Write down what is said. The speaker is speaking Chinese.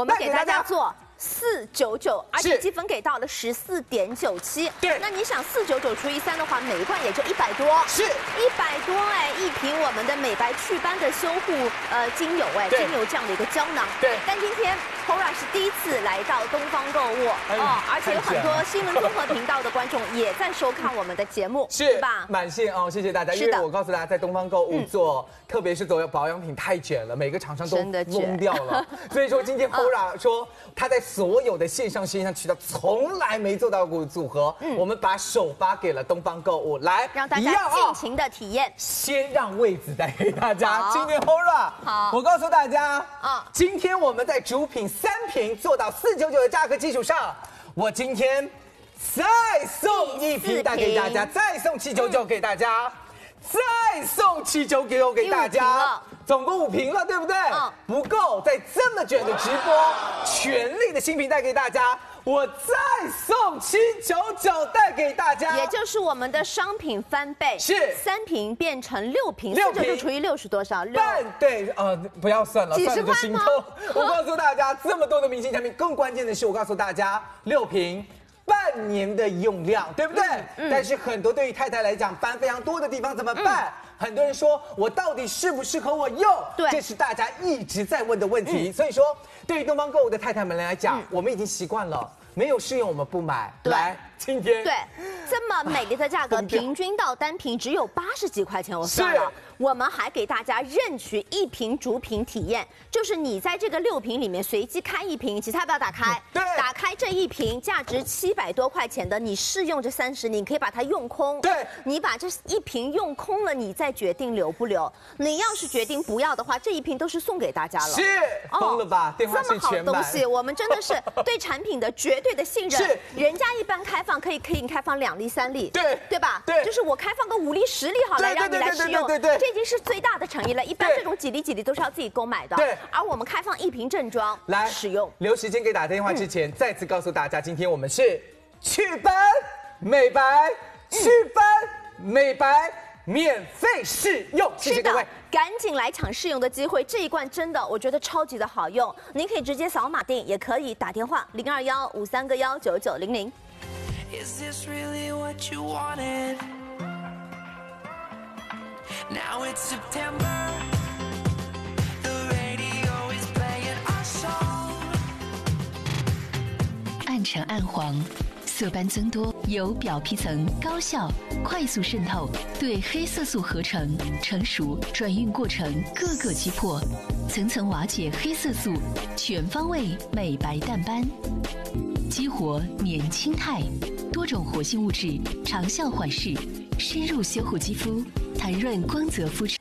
我们给大家做499，而且积分给到了14.97。 对， 那你想499除以3的话，每一罐也就100多， 是100 多哎，一瓶我们的美白祛斑的修护精油哎，精油这样的一个胶囊。 对， 但今天 Hora 是第一次来到东方购物而且有很多新闻综合频道的观众也在收看我们的节目， 是吧？ 满线哦，谢谢大家。因为我告诉大家，在东方购物做，特别是做保养品太卷了，每个厂商都疯掉了。所以说今天 Hora 说他在所有的线上渠道从来没做到过组合，我们把首发给了东方购物，来让大家尽情的体验。 先让位子带给大家。今天 Hora， 好， 我告诉大家今天我们在主品3瓶做到499的价格基础上，我今天再送1瓶带给大家，再送799给大家，再送799给大家。总共5瓶了，对不对？不够，在这么卷的直播，全力的新品带给大家，我再送799带给大家， 也就是我们的商品翻倍， 是 3瓶变成6瓶，499除以6是多少？ 对，不要算了，算了就心痛。我告诉大家，这么多的明星产品，更关键的是，我告诉大家，6瓶。半年的用量，对不对？但是很多对于太太来讲，斑非常多的地方怎么办？很多人说我到底适不适合我用？ 对， 这是大家一直在问的问题。所以说，对于东方购物的太太们来讲，我们已经习惯了，没有试用我们不买。来，今天对这么美丽的价格，平均到单瓶只有80几块钱，我算了。我们还给大家任取1瓶主品体验，就是你在这个6瓶里面随机开1瓶，其他不要打开。 对， 打开这1瓶价值700多块钱的，你试用这30，你可以把它用空。 对， 你把这1瓶用空了，你再决定留不留。你要是决定不要的话，这1瓶都是送给大家了。 是，疯了吧？电话这么好的东西，我们真的是对产品的绝对的信任。 是， 人家一般开放可以开放2粒3粒， 对吧？ 对， 就是我开放个5粒10粒好了，让你来试用。对，这已经是最大的诚意了。一般这种几粒都是要自己购买的。 对， 而我们开放1瓶正装来使用。 留时间给打电话之前，再次告诉大家，今天我们是祛斑美白，祛斑美白免费试用，谢谢各位。 赶紧来抢试用的机会，这一罐真的我觉得超级的好用，您可以直接扫码订，也可以打电话02153919900。Is this really what you wanted? Now it's September. The radio is playing our song. 暗橙暗黄，色斑增多，由表皮层高效、快速渗透，对黑色素合成、成熟、转运过程各个击破，层层瓦解黑色素，全方位美白淡斑，激活年轻态。多种活性物质长效缓释，深入修护肌肤，弹润光泽肤质。